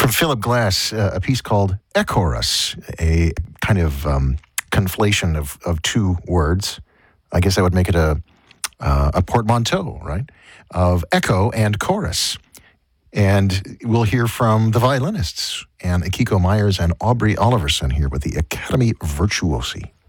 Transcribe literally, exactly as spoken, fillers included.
From Philip Glass, uh, a piece called Echoros, a kind of um, conflation of, of two words. I guess that would make it a uh, a portmanteau, right? Of echo and chorus. And we'll hear from the violinists, and Akiko Myers and Aubrey Oliverson here with the Academy Virtuosi.